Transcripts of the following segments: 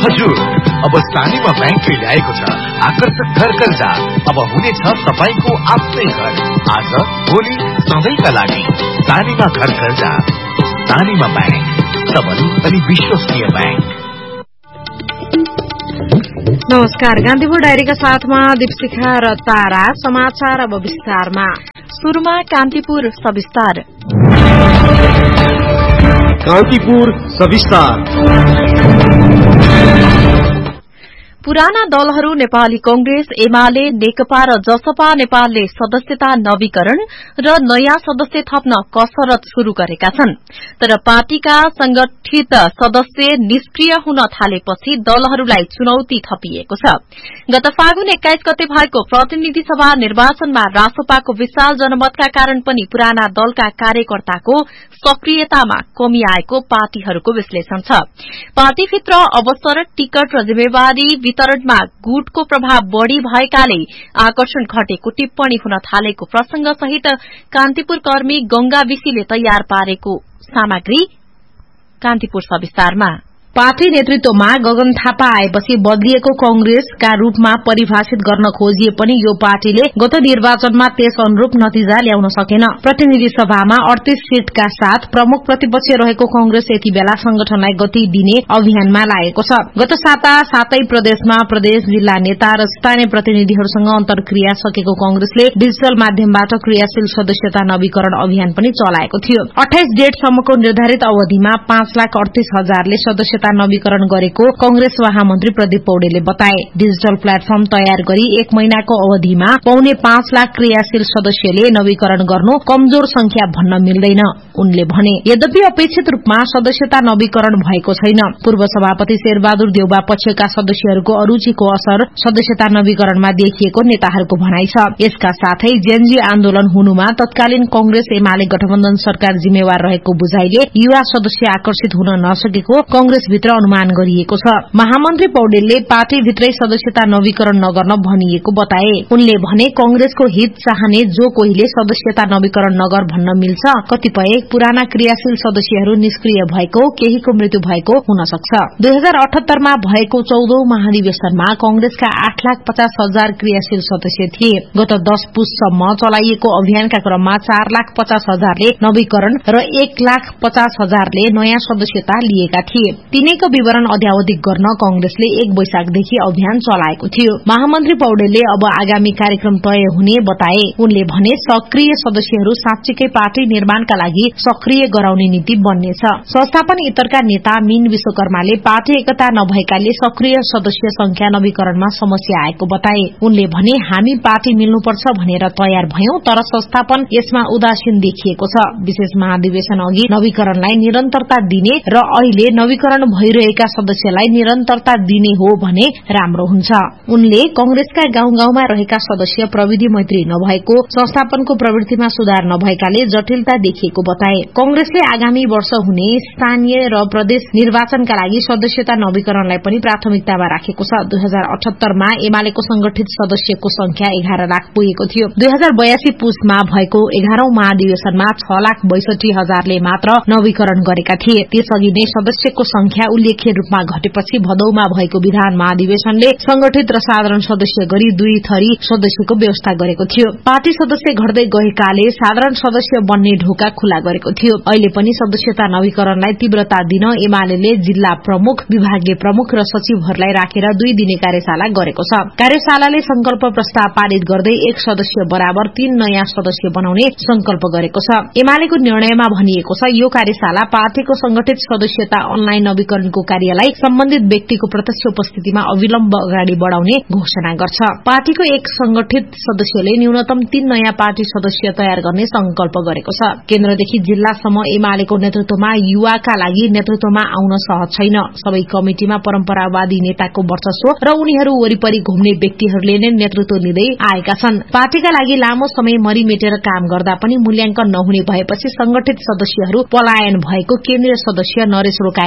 हजुर, अब सानीमा ब्याङ्कले ल्याएको छ आकर्षक घर कर्जा। अब हुनेछ तपाईको आफ्नै घर। आज भोलि सधैँका लागि सानीमा घर कर्जा। सानीमा ब्याङ्क, सबल अनि विश्वसनीय ब्याङ्क। नमस्कार, गान्धीपुर डायरीका साथमा दीपशिखा र तारा। समाचार अब विस्तारमा। सुरुमा कान्तिपुर सविस्तार। कान्तिपुर सविस्तार। पुराना दलहरू नेपाली कांग्रेस, एमाले, नेकपा र जसपा नेपालले सदस्यता नवीकरण र नयाँ सदस्य थप्न कसरत शुरू गरेका छन्। तर पार्टीका संगठित सदस्य निष्क्रिय हुन थालेपछि दलहरूलाई चुनौती थपिएको छ। गत फागुन 21 गते भएको प्रतिनिधि सभा निर्वाचनमा रासोपाको विशाल जनमतका कारण पनि पुराना दलका कार्यकर्ताको सक्रियतामा कमी आएको पार्टीहरूको विश्लेषण छ। पार्टीभित्र अवसर, टिकट र जिम्मेवारी वितरणमा गुटको प्रभाव बढ़ी भएकाले आकर्षण घटेको टिप्पणी हुन थालेको प्रसंग सहित कान्तिपुर कर्मी गंगा विशीले तयार पारेको सामग्री कान्तिपुर सविस्तारमा। पार्टी नेतृत्वमा गगन थापा आएपछि बदलिएको कांग्रेसका रूपमा परिभाषित गर्न खोजिए पनि यो पार्टीले गत निर्वाचनमा त्यस अनुरूप नतिजा ल्याउन सकेन। प्रतिनिधि सभामा 38 सीटका साथ प्रमुख प्रतिपक्ष रहेको कांग्रेस यति बेला संगठनलाई गति दिने अभियानमा लागेको छ। गत साता सातै प्रदेशमा प्रदेश, जिल्ला नेता र स्थानीय प्रतिनिधिहरूसँग अन्तर्क्रिया सकेको कांग्रेसले डिजिटल माध्यमबाट क्रियाशील सदस्यता नवीकरण अभियान पनि चलाएको थियो। 28 डेटसम्मको निर्धारित अवधिमा 5,38,000ले सदस्यता नवीकरण गरेको कांग्रेस महामन्त्री प्रदीप पौडेलले बताए। डिजिटल प्लेटफर्म तयार गरी 1 महिनाको अवधिमा 5.25 लाख क्रियाशील सदस्यले नवीकरण गर्नु कमजोर संख्या भन्न मिल्दैन उनले भने। यद्यपि अपेक्षित रूपमा सदस्यता नवीकरण भएको छैन। पूर्व सभापति शेरबहादुर देउबा पक्षका सदस्यहरूको अरूचिको असर सदस्यता नवीकरणमा देखिएको नेताहरूको भनाइ छ। यसका साथै जेनजी आन्दोलन हुनुमा तत्कालीन कांग्रेस एमाले गठबन्धन सरकार जिम्मेवार रहेको बुझाइले युवा सदस्य आकर्षित हुन नसकेको कांग्रेस भित्र अनुमान गरिएको छ। महामन्त्री पौडेलले पार्टीभित्रै सदस्यता नवीकरण नगर्न भनिएको बताए। उनले भने कांग्रेसको हित चाहने जो कोहीले सदस्यता नवीकरण नगर भन्न मिल्छ। कतिपय पुराना क्रियाशील सदस्यहरू निष्क्रिय भएको, केहीको मृत्यु भएको हुन सक्छ। 2078 मा भएको 14औं महाधिवेशनमा कांग्रेसका 8,50,000 क्रियाशील सदस्य थिए। गत 10 पुससम्म चलाइएको अभियानका क्रममा 4,50,000ले नवीकरण र 1,50,000ले नयाँ सदस्यता लिएका थिए। तिनैको विवरण अध्यावधिक गर्न कांग्रेसले 1 वैशाखदेखि अभियान चलाएको थियो। महामन्त्री पौडेलले अब आगामी कार्यक्रम तय हुने बताए। उनले भने सक्रिय सदस्यहरू साँच्चीकै पार्टी निर्माणका लागि सक्रिय गराउने नीति बन्नेछ। संस्थापन इतरका नेता मीन विश्वकर्माले पार्टी एकता नभएकाले सक्रिय सदस्य संख्या नवीकरणमा समस्या आएको बताए। उनले भने हामी पार्टी मिल्नुपर्छ भनेर तयार भयौं, तर संस्थापन यसमा उदासीन देखिएको छ। विशेष महाधिवेशन अघि नवीकरणलाई निरन्तरता दिने र अहिले नवीकरण भइरहेका सदस्यलाई निरन्तरता दिने हो भने राम्रो हुन्छ। उनले कांग्रेसका गाउँ गाउँमा रहेका सदस्य प्रविधि मैत्री नभएको, संस्थापनको प्रवृत्तिमा सुधार नभएकाले जटिलता देखिएको बताए। कांग्रेसले आगामी वर्ष हुने स्थानीय र प्रदेश निर्वाचनका लागि सदस्यता नवीकरणलाई पनि प्राथमिकतामा राखेको छ। 2078 मा एमालेको संगठित सदस्यको संख्या 11 लाख पुगेको थियो। 2082 पुसमा भएको 11औं महाधिवेशनमा 6,62,000ले मात्र नवीकरण गरेका थिए। त्यसअघि नै सदस्यको संख्या उल्लेख्य रूपमा घटेपछि भदौमा भएको विधान महाधिवेशनले संगठित र साधारण सदस्य गरी 2 थरी सदस्यको व्यवस्था गरेको थियो। पार्टी सदस्य घट्दै गएकाले साधारण सदस्य बन्ने ढोका खुला गरेको थियो। अहिले पनि सदस्यता नवीकरणलाई तीव्रता दिन एमालेले जिल्ला प्रमुख, विभागीय प्रमुख र सचिवहरूलाई राखेर 2 दिने कार्यशाला गरेको छ। कार्यशालाले संकल्प प्रस्ताव पारित गर्दै 1 सदस्य बराबर 3 नयाँ सदस्य बनाउने संकल्प गरेको छ। एमालेको निर्णयमा भनिएको छ यो कार्यशाला पार्टीको संगठित सदस्यता अनलाइन नवीकरणको कार्यलाई सम्बन्धित व्यक्तिको प्रत्यक्ष उपस्थितिमा अविलम्ब अगाडि बढ़ाउने घोषणा गर्छ। पार्टीको 1 संगठित सदस्यले न्यूनतम 3 नयाँ पार्टी सदस्य तयार गर्ने संकल्प गरेको छ। केन्द्रदेखि जिल्लासम्म एमालेको नेतृत्वमा युवाका लागि नेतृत्वमा आउन सहज छैन। सबै कमिटिमा परम्परावादी नेताको वर्चस्व र उनीहरू वरिपरि घुम्ने व्यक्तिहरूले नै नेतृत्व लिँदै आएका छन्। पार्टीका लागि लामो समय मरिमेटेर काम गर्दा पनि मूल्याङ्कन नहुने भएपछि संगठित सदस्यहरू पलायन भएको केन्द्रीय सदस्य नरेश रोकायाले बताए।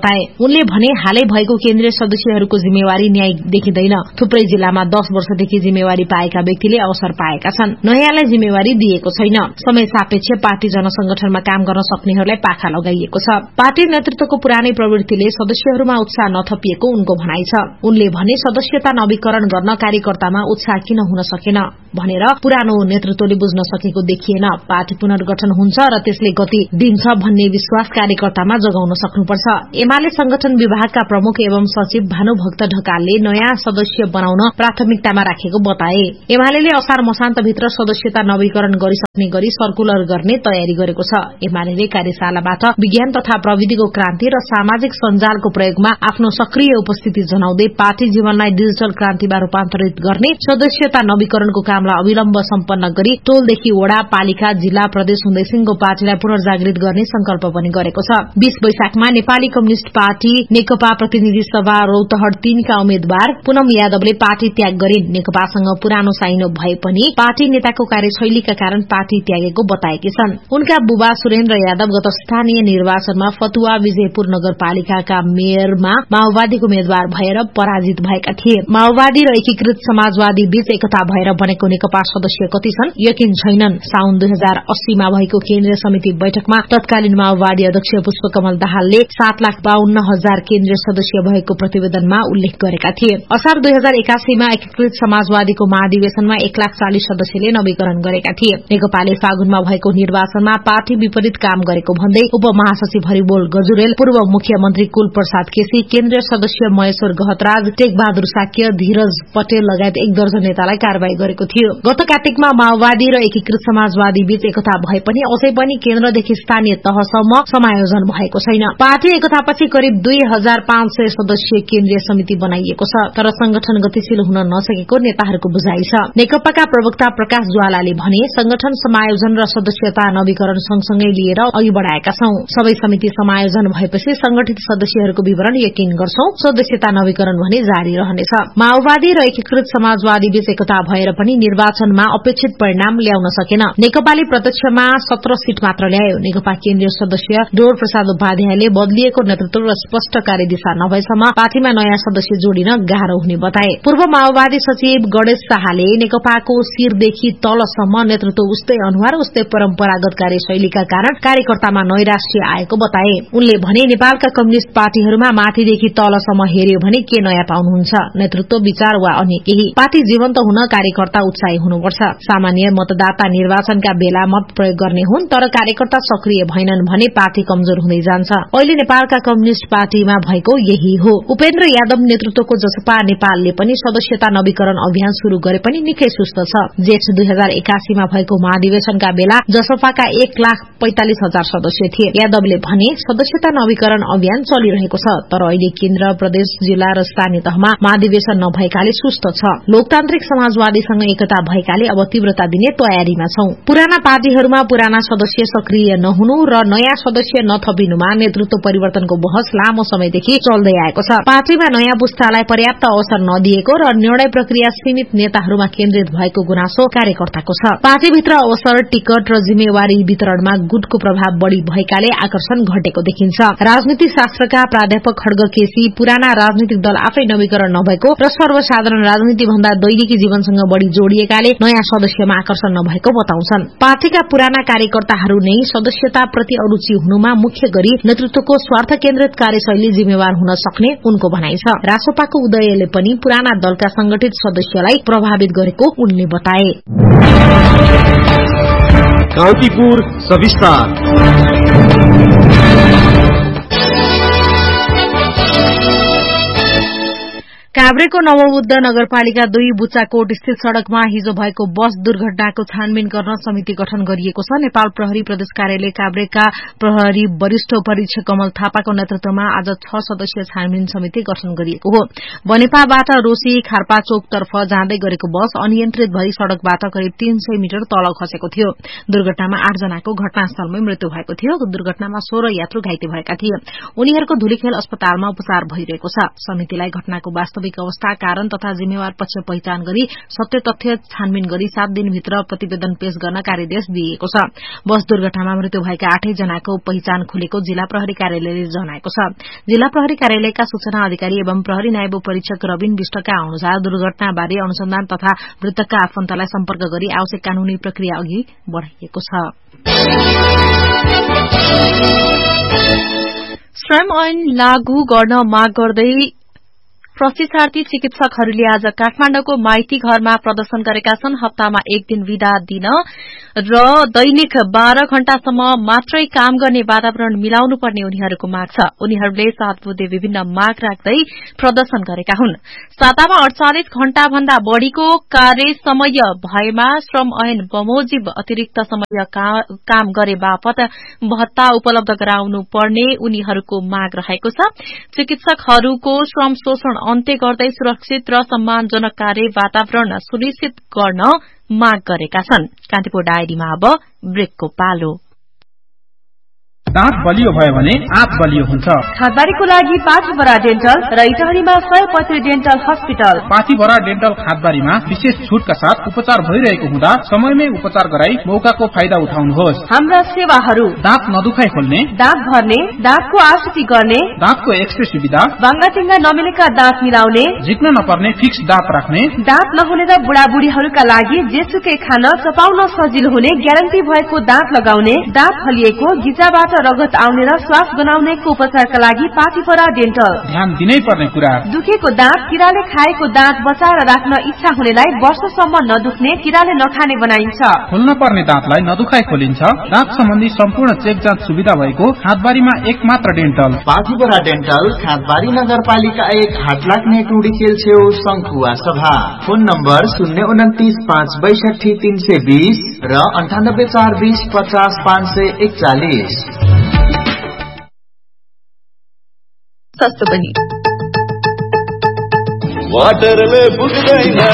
बताए। उनले भने हालै भएको केन्द्रीय सदस्यहरूको जिम्मेवारी न्याय देखिँदैन। थुप्रै जिल्लामा 10 वर्षदेखि जिम्मेवारी पाएका व्यक्तिले अवसर पाएका छन्। नयाँलाई जिम्मेवारी दिएको छैन। समय सापेक्ष पार्टी जनसंगठनमा काम गर्न सक्नेहरूलाई पाखा लगाइएको छ। पार्टी नेतृत्वको पुरानै प्रवृत्तिले सदस्यहरूमा उत्साह नथपिएको उनको भनाइ छ। उनले भने सदस्यता नवीकरण गर्न कार्यकर्तामा उत्साह किन हुन सकेन भनेर पुरानो नेतृत्वले बुझ्न सकेको देखिएन। पार्टी पुनर्गठन हुन्छ र त्यसले गति दिन्छ भन्ने विश्वास कार्यकर्तामा जगाउन सक्नुपर्छ। एमाले संगठन विभागका प्रमुख एवं सचिव भानुभक्त ढकालले नयाँ सदस्य बनाउन प्राथमिकतामा राखेको बताए। एमाले असार मसान्तभित्र सदस्यता नवीकरण गरिसक्ने गरी सर्कुलर गर्ने तयारी गरेको छ। एमाले कार्यशालाबाट विज्ञान तथा प्रविधिको क्रान्ति र सामाजिक सञ्जालको प्रयोगमा आफ्नो सक्रिय उपस्थिति जनाउँदै पार्टी जीवनलाई डिजिटल क्रान्तिमा रूपान्तरित गर्ने सदस्यता नवीकरणको कामलाई अविलम्ब सम्पन्न गरी टोलदेखि वडा, पालिका, जिल्ला, प्रदेश हुँदै सिंगो पार्टीलाई पुनर्जागृत गर्ने संकल्प पनि गरेको छ। 20 वैशाखमा नेपाली कम्युनिष्ट पार्टी नेकपा प्रतिनिधि सभा रौतहट 3 का उम्मेद्वार पूनम यादवले पार्टी त्याग गरिन्। नेकपासँग पुरानो साइनो भए पनि पार्टी नेताको कार्यशैलीका कारण पार्टी त्यागेको बताएकी छन्। उनका बुबा सुरेन्द्र यादव गत स्थानीय निर्वाचनमा फतुवा विजयपुर नगरपालिकाका मेयरमा माओवादीको उम्मेद्वार भएर पराजित भएका थिए। माओवादी र एकीकृत समाजवादी बीच एकता भएर बनेको नेकपा सदस्य कति छन् यकिन छैनन्। साउन 2080 मा भएको केन्द्रीय समिति बैठकमा तत्कालीन माओवादी अध्यक्ष पुष्पकमल दाहालले 7,52,000 केन्द्रीय सदस्य भएको प्रतिवेदनमा उल्लेख गरेका थिए। असार 2081 मा एकीकृत समाजवादीको महाधिवेशनमा 1,40,000 सदस्यले नवीकरण गरेका थिए। नेकपाले फागुनमा भएको निर्वाचनमा पार्टी विपरीत काम गरेको भन्दै उपमहासचिव हरिबोल गजुरेल, पूर्व मुख्यमन्त्री कुल प्रसाद केसी, केन्द्रीय सदस्य महेश्वर गहतराज, टेकबहादुर साक्य, धीरज पटेल लगायत 1 दर्जन नेतालाई कारवाही गरेको थियो। गत कार्तिकमा माओवादी र एकीकृत समाजवादी बीच एकता भए पनि अझै पनि केन्द्रदेखि स्थानीय तहसम्म समायोजन भएको छैन। पार्टी एकतापछि करिब 2,500 सदस्यीय केन्द्रीय समिति बनाइएको छ, तर संगठन गतिशील हुन नसकेको नेताहरूको बुझाइ छ। नेकपाका प्रवक्ता प्रकाश ज्वालाले भने संगठन समायोजन र सदस्यता नवीकरण सँगसँगै लिएर अघि बढ़ाएका छौं। सबै समिति समायोजन भएपछि संगठित सदस्यहरूको विवरण यकिन गर्छौं। सदस्यता नवीकरण भने जारी रहनेछ। माओवादी र एकीकृत समाजवादी बीच एकता भएर पनि निर्वाचनमा अपेक्षित परिणाम ल्याउन सकेन। नेकपाले प्रत्यक्षमा 17 सीट मात्र ल्यायो। नेकपा केन्द्रीय सदस्य डोर प्रसाद उपाध्यायले बदलिएको नेतृत्व र स्पष्ट कार्यदिशा नभएसम्म पार्टीमा नयाँ सदस्य जोडिन गाह्रो हुने बताए। पूर्व माओवादी सचिव गणेश शाहले नेकपाको शिरदेखि तलसम्म नेतृत्व उस्तै अनुहार उस्तै परम्परागत कार्यशैलीका कारण कार्यकर्तामा नैराश्य आएको बताए। उनले भने नेपालका कम्युनिष्ट पार्टीहरूमा माथिदेखि तलसम्म हेर्यो भने के नयाँ पाउनुहुन्छ? नेतृत्व, विचार वा अन्य केही? पार्टी जीवन्त हुन कार्यकर्ता उत्साही हुनुपर्छ। सामान्य मतदाता निर्वाचनका बेला मत प्रयोग गर्ने हुन्, तर कार्यकर्ता सक्रिय भएनन् भने पार्टी कमजोर हुँदै जान्छ। अहिले नेपालका कम्युनिष्ट पार्टीमा भएको यही हो। उपेन्द्र यादव नेतृत्वको जसपा नेपालले पनि सदस्यता नवीकरण अभियान शुरू गरे पनि निकै सुस्त छ। जेठ 2081 मा भएको महाधिवेशनका बेला जसपाका 1,45,000 सदस्य थिए। यादवले भने सदस्यता नवीकरण अभियान चलिरहेको छ, तर अहिले केन्द्र, प्रदेश, जिल्ला र स्थानीय तहमा महाधिवेशन नभएकाले सुस्त छ। लोकतान्त्रिक समाजवादीसँग एकता भएकाले अब तीव्रता दिने तयारीमा छौं। पुराना पार्टीहरूमा पुराना सदस्य सक्रिय नहुनु र नयाँ सदस्य नथपिनुमा नेतृत्व परिवर्तनको बहस लामो समयदेखि चल्दै आएको छ। पार्टीमा नयाँ पुस्तालाई पर्याप्त अवसर नदिएको र निर्णय प्रक्रिया सीमित नेताहरूमा केन्द्रित भएको गुनासो कार्यकर्ताको छ। पार्टीभित्र अवसर, टिकट र जिम्मेवारी वितरणमा गुटको प्रभाव बढ़ी भएकाले आकर्षण घटेको देखिन्छ। राजनीति शास्त्रका प्राध्यापक खड्ग केसी पुराना राजनीतिक दल आफै नवीकरण नभएको र सर्वसाधारण राजनीति भन्दा दैनिकी जीवनसँग बढ़ी जोडिएकाले नयाँ सदस्यमा आकर्षण नभएको बताउँछन्। पार्टीका पुराना कार्यकर्ताहरू नै सदस्यता प्रति अरूचि हुनुमा मुख्य गरी नेतृत्वको स्वार्थ केन्द्रित कार्यशैली जिम्मेवार हुन सक्ने उनको भनाइ छ। रासोपाको उदयले पनि पुराना दलका संगठित सदस्यलाई प्रभावित गरेको उनले बताए। कान्तिपुर सविस्तार। काभ्रेको नवबुद्ध नगरपालिका 2 बुच्चाकोट स्थित सड़कमा हिजो भएको बस दुर्घटनाको छानबिन गर्न समिति गठन गरिएको छ। नेपाल प्रहरी प्रदेश कार्यालय काभ्रेका प्रहरी वरिष्ठ परीक्षक कमल थापाको नेतृत्वमा आज 6 सदस्यीय छानबिन समिति गठन गरिएको हो। बनेपाबाट रोशी खारपाचोकतर्फ जाँदै गरेको बस अनियन्त्रित भई सड़कबाट करिब 300 मिटर तल खसेको थियो। दुर्घटनामा 8 जनाको घटनास्थलमै मृत्यु भएको थियो। दुर्घटनामा 16 यात्रु घाइते भएका थिए। उनीहरूको धुलीखेल अस्पतालमा उपचार भइरहेको छ। समितिलाई घटनाको वास्तविक भइरहेको अवस्था, कारण तथा जिम्मेवार पक्ष पहिचान गरी सत्य तथ्य छानबिन गरी 7 दिनभित्र प्रतिवेदन पेश गर्न कार्यदेश दिएको छ। बस दुर्घटनामा मृत्यु भएका 8 जनाको पहिचान खुलेको जिल्ला प्रहरी कार्यालयले जनाएको छ। जिल्ला प्रहरी कार्यालयका सूचना अधिकारी एवं प्रहरी नायब परीक्षक रबिन विष्टका अनुसार दुर्घटनाबारे अनुसन्धान तथा मृतकका आफन्तलाई सम्पर्क गरी आवश्यक कानूनी प्रक्रिया अघि बढ़ाइएको छ। श्रम ऐन लागू गर्न माग गर्दै प्रशिक्षार्थी चिकित्सकहरूले आज काठमाडौँको माइती घरमा प्रदर्शन गरेका छन्। हप्तामा 1 दिन बिदा दिन र दैनिक 12 घण्टासम्म मात्रै काम गर्ने वातावरण मिलाउनु पर्ने उनीहरूको माग छ। उनीहरूले 7 बुँदे विभिन्न माग राख्दै प्रदर्शन गरेका हुन्। सातामा 48 घण्टा भन्दा बढ़ीको कार्य समय भएमा श्रम ऐन बमोजिब अतिरिक्त समय काम गरे बापत भत्ता उपलब्ध गराउनु पर्ने उनीहरूको माग रहेको छ। चिकित्सकहरूको श्रम शोषण अन्त्य गर्दै सुरक्षित र सम्मानजनक कार्य वातावरण सुनिश्चित गर्न माग गरेका छन्। कान्तिपुर डायरीमा अब ब्रेकको पालो। दाँत बलियो भयो भने आँत बलियो हुन्छ। खादबारीको लागि पाथीभरा डेन्टल र इटहरीमा 135 डेन्टल हस्पिटल। पाथीभरा डेन्टल खादबारीमा विशेष छुटका साथ उपचार भइरहेको हुँदा समयमै उपचार गराई मौकाको फाइदा उठाउनुहोस्। हाम्रा सेवाहरू: दाँत नदुखाइ खोल्ने, दाँत भर्ने, दाँतको आकृति गर्ने, दाँतको एक्सरे सुविधा, बाङ्गाटिङ्गा नमिलेका दाँत मिलाउने, झिक्न नपर्ने फिक्स दाँत राख्ने, दाँत नहुने र बुढाबुढीहरूका लागि जेसुकै खान चपाउन सजिलो हुने ग्यारेन्टी भएको दाँत लगाउने, दाँत हलिएको, गिजाबाट रगत आउने र श्वास बनाउनेको उपचारका लागि पाथीभरा डेन्टल। ध्यान दिनै पर्ने कुरा: दुखेको दाँत, किराले खाएको दाँत बचाएर राख्न इच्छा हुनेलाई वर्षसम्म नदुख्ने, किराले नखाने बनाइन्छ। खोल्न पर्ने दाँतलाई नदुखाइ खोलिन्छ। दाँत सम्बन्धी सम्पूर्ण चेक जाँच सुविधा भएको खादबारीमा एकमात्र डेन्टल पाथीभरा डेन्टल, खादबारी नगरपालिका 1, हाटलाग्ने टुडीखेल छेउ, शंखुवा सभा। फोन नम्बर 029 562 320 र 98 420 50 541। सस्तो पनि वाटरले पुग्दैन